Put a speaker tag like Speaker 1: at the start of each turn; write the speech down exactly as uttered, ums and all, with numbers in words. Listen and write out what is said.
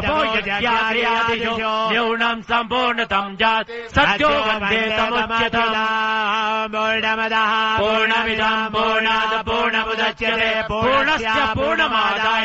Speaker 1: पादपो यज्ञादिषु न्यूनं सम्पूर्णतं जात् सत्यो वन्दे तमुच्यताम् पूर्णमदः पूर्णमिदं पूर्णात् पूर्णमुदच्यते पूर्णस्य पूर्णमादाय